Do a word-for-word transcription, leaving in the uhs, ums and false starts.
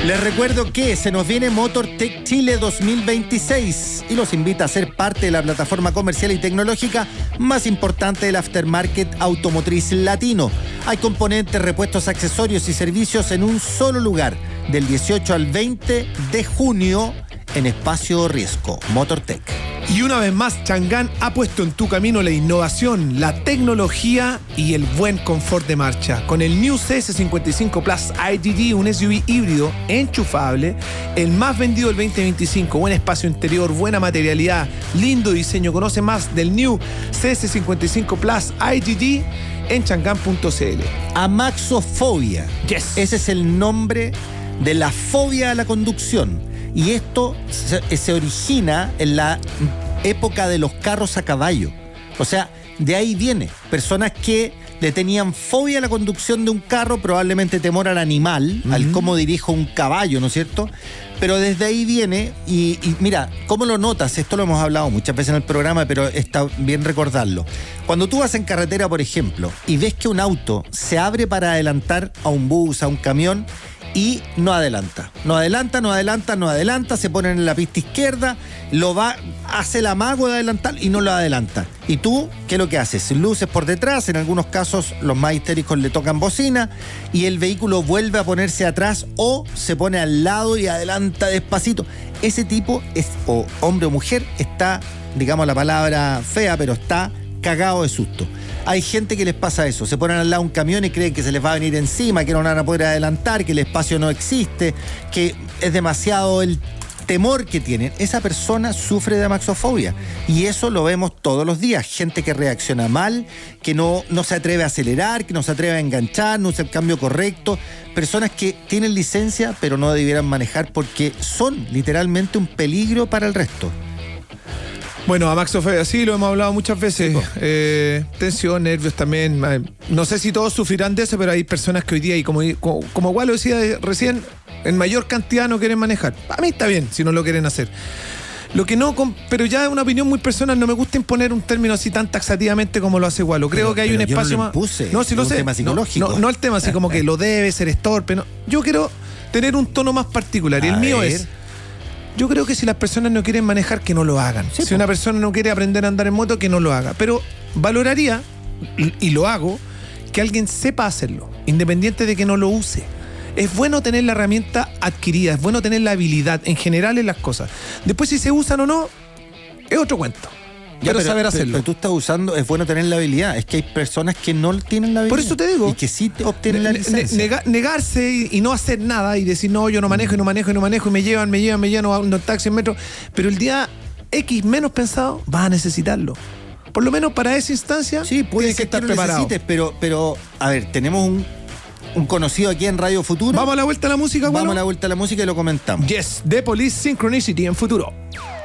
Les recuerdo que se nos viene MotorTech Chile dos mil veintiséis y los invita a ser parte de la plataforma comercial y tecnológica más importante del aftermarket automotriz latino. Hay componentes, repuestos, accesorios y servicios en un solo lugar, del dieciocho al veinte de junio en Espacio Riesco, MotorTech. Y una vez más, Chang'an ha puesto en tu camino la innovación, la tecnología y el buen confort de marcha. Con el New C S cincuenta y cinco Plus I G G, un S U V híbrido enchufable, el más vendido del veinte veinticinco, buen espacio interior, buena materialidad, lindo diseño. Conoce más del New C S cincuenta y cinco Plus I G G en chang'an punto c l. Amaxofobia. Yes. Ese es el nombre de la fobia a la conducción. Y esto se, se origina en la época de los carros a caballo. O sea, de ahí viene. Personas que le tenían fobia a la conducción de un carro, probablemente temor al animal, uh-huh. al cómo dirijo un caballo, ¿no es cierto? Pero desde ahí viene, y, y mira, ¿cómo lo notas? Esto lo hemos hablado muchas veces en el programa, pero está bien recordarlo. Cuando tú vas en carretera, por ejemplo, y ves que un auto se abre para adelantar a un bus, a un camión, y no adelanta, no adelanta, no adelanta, no adelanta, se ponen en la pista izquierda, lo va, hace el amago de adelantar y no lo adelanta. Y tú, ¿qué es lo que haces? Luces por detrás, en algunos casos los más histéricos le tocan bocina y el vehículo vuelve a ponerse atrás o se pone al lado y adelanta despacito. Ese tipo, es, o hombre o mujer, está, digamos la palabra fea, pero está cagado de susto. Hay gente que les pasa eso, se ponen al lado de un camión y creen que se les va a venir encima, que no van a poder adelantar, que el espacio no existe, que es demasiado el temor que tienen. Esa persona sufre de amaxofobia y eso lo vemos todos los días. Gente que reacciona mal, que no, no se atreve a acelerar, que no se atreve a enganchar, no usa el cambio correcto. Personas que tienen licencia pero no debieran manejar porque son literalmente un peligro para el resto. Bueno, amaxofobia, sí, lo hemos hablado muchas veces. Eh, tensión, nervios también. No sé si todos sufrirán de eso, pero hay personas que hoy día, y como, como, como igual lo decía recién, en mayor cantidad no quieren manejar. A mí está bien si no lo quieren hacer. Lo que no, pero ya es una opinión muy personal, no me gusta imponer un término así tan taxativamente como lo hace Gualo. Creo pero, que hay un espacio no más. Puse, no, si lo es sé. Un tema psicológico. No, no, no el tema así como que lo debe ser estorpe. No. Yo quiero tener un tono más particular. Y el a mío ver. es. Yo creo que si las personas no quieren manejar, que no lo hagan. Sí, si una persona no quiere aprender a andar en moto, que no lo haga. Pero valoraría, y, y lo hago, que alguien sepa hacerlo, independiente de que no lo use. Es bueno tener la herramienta adquirida, es bueno tener la habilidad en general en las cosas. Después si se usan o no, es otro cuento. Ya, pero, pero saber pero, hacerlo. Pero tú estás usando, es bueno tener la habilidad. Es que hay personas que no tienen la habilidad. Por eso te digo. Y que sí te obtienen la ne- licencia. nega- negarse y, y no hacer nada y decir, no, yo no manejo y no manejo y no manejo y me llevan, me llevan, me llevan, no taxi en metro. Pero el día X menos pensado, vas a necesitarlo. Por lo menos para esa instancia, Sí, puede tienes que ser estar que lo preparado. necesites, pero, pero, a ver, tenemos un, un conocido aquí en Radio Futuro. Vamos a la vuelta a la música, Vamos bueno. a la vuelta a la música y lo comentamos. Yes, The Police Synchronicity en Futuro.